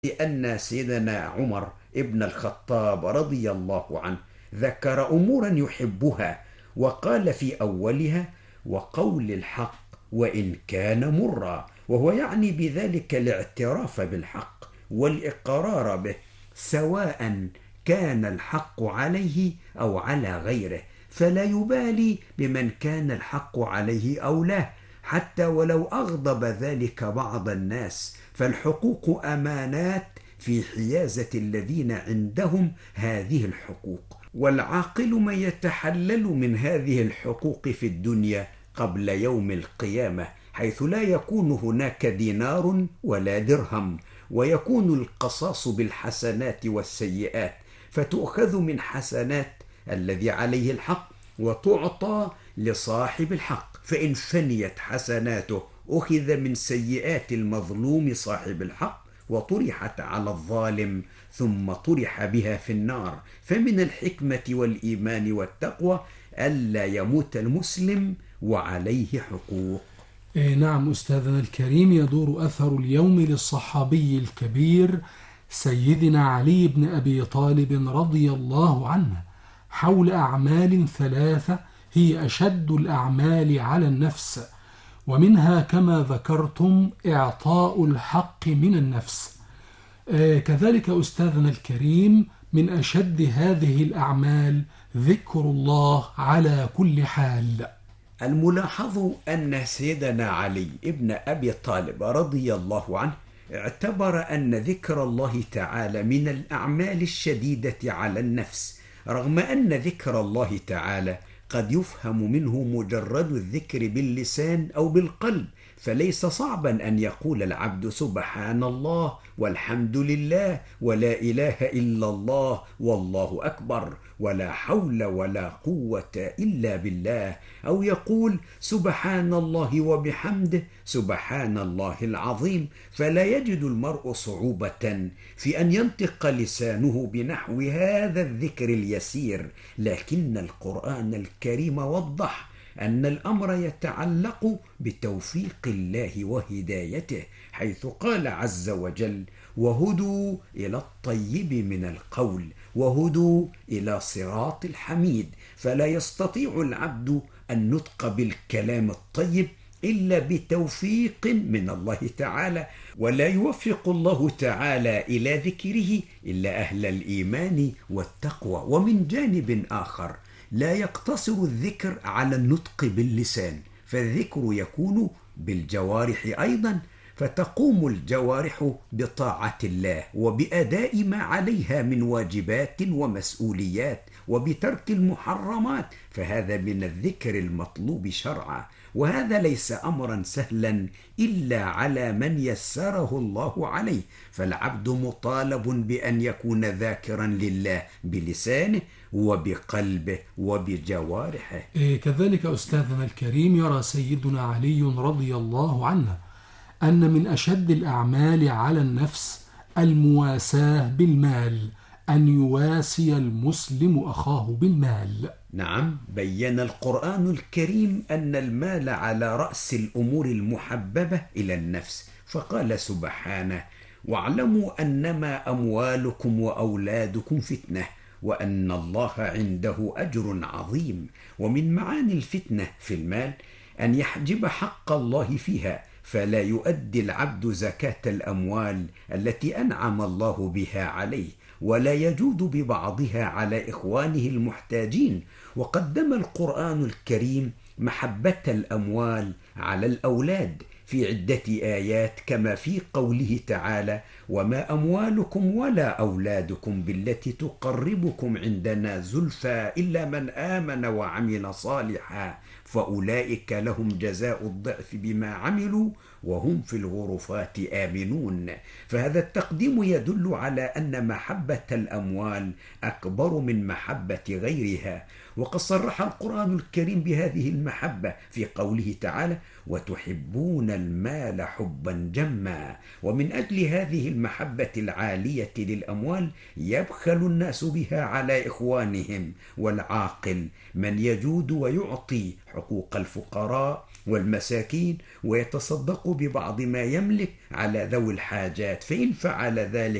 أن سيدنا عمر ابن الخطاب رضي الله عنه ذكر أمورا يحبها، وقال في أولها: وقول الحق وإن كان مرا، وهو يعني بذلك الاعتراف بالحق والإقرار به، سواء كان الحق عليه أو على غيره، فلا يبالي بمن كان الحق عليه أو لا، حتى ولو أغضب ذلك بعض الناس، فالحقوق أمانات في حيازة الذين عندهم هذه الحقوق، والعاقل من يتحلل من هذه الحقوق في الدنيا قبل يوم القيامة، حيث لا يكون هناك دينار ولا درهم، ويكون القصاص بالحسنات والسيئات، فتؤخذ من حسنات الذي عليه الحق وتعطى لصاحب الحق، فإن فنيت حسناته أخذ من سيئات المظلوم صاحب الحق وطرحت على الظالم، ثم طرح بها في النار. فمن الحكمة والإيمان والتقوى ألا يموت المسلم وعليه حقوق. نعم أستاذنا الكريم، يدور أثر اليوم للصحابي الكبير سيدنا علي بن أبي طالب رضي الله عنه حول أعمال ثلاثة هي أشد الأعمال على النفس، ومنها كما ذكرتم إعطاء الحق من النفس. كذلك أستاذنا الكريم من أشد هذه الأعمال ذكر الله على كل حال. الملاحظ أن سيدنا علي ابن أبي طالب رضي الله عنه اعتبر أن ذكر الله تعالى من الأعمال الشديدة على النفس، رغم أن ذكر الله تعالى قد يفهم منه مجرد الذكر باللسان أو بالقلب، فليس صعبا أن يقول العبد سبحان الله والحمد لله ولا إله إلا الله والله أكبر ولا حول ولا قوة إلا بالله، أو يقول سبحان الله وبحمده سبحان الله العظيم، فلا يجد المرء صعوبة في أن ينطق لسانه بنحو هذا الذكر اليسير، لكن القرآن الكريم وضح أن الأمر يتعلق بتوفيق الله وهدايته، حيث قال عز وجل: وهدوا إلى الطيب من القول وهدوا إلى صراط الحميد، فلا يستطيع العبد النطق بالكلام الطيب إلا بتوفيق من الله تعالى، ولا يوفق الله تعالى إلى ذكره إلا أهل الإيمان والتقوى. ومن جانب آخر لا يقتصر الذكر على النطق باللسان، فالذكر يكون بالجوارح أيضا، فتقوم الجوارح بطاعة الله وبأداء ما عليها من واجبات ومسؤوليات وبترك المحرمات، فهذا من الذكر المطلوب شرعا، وهذا ليس أمرا سهلا إلا على من يسره الله عليه، فالعبد مطالب بأن يكون ذاكرا لله بلسانه وبقلبه وبجوارحه. كذلك أستاذنا الكريم يرى سيدنا علي رضي الله عنه أن من أشد الأعمال على النفس المواساة بالمال، أن يواسي المسلم أخاه بالمال. نعم، بين القرآن الكريم أن المال على رأس الأمور المحببة إلى النفس، فقال سبحانه: واعلموا أنما أموالكم وأولادكم فتنة وأن الله عنده أجر عظيم. ومن معاني الفتنة في المال أن يحجب حق الله فيها، فلا يؤدي العبد زكاة الأموال التي أنعم الله بها عليه، ولا يجود ببعضها على إخوانه المحتاجين. وقدم القرآن الكريم محبة الأموال على الأولاد في عدة آيات، كما في قوله تعالى: وما أموالكم ولا أولادكم بالتي تقربكم عندنا زلفى إلا من آمن وعمل صالحا فأولئك لهم جزاء الضعف بما عملوا وهم في الغرفات آمنون. فهذا التقديم يدل على أن محبة الأموال أكبر من محبة غيرها، وقد صرح القرآن الكريم بهذه المحبة في قوله تعالى: وتحبون المال حبا جما. ومن أجل هذه المحبة العالية للأموال يبخل الناس بها على إخوانهم، والعاقل من يجود ويعطي حقوق الفقراء والمساكين، ويتصدق ببعض ما يملك على ذوي الحاجات، فإن فعل ذلك